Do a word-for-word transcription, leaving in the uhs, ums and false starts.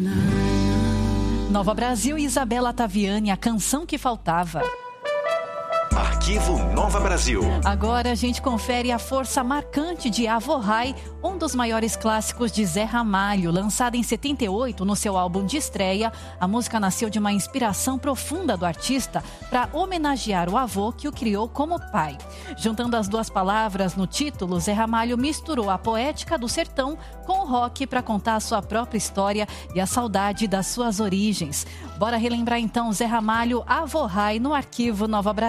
Nova Brasil e Isabela Taviani, A Canção que Faltava. Arquivo Nova Brasil. Agora a gente confere a força marcante de Avohai, um dos maiores clássicos de Zé Ramalho. Lançada em setenta e oito no seu álbum de estreia, a música nasceu de uma inspiração profunda do artista para homenagear o avô que o criou como pai. Juntando as duas palavras no título, Zé Ramalho misturou a poética do sertão com o rock para contar a sua própria história e a saudade das suas origens. Bora relembrar então Zé Ramalho, Avohai, no Arquivo Nova Brasil.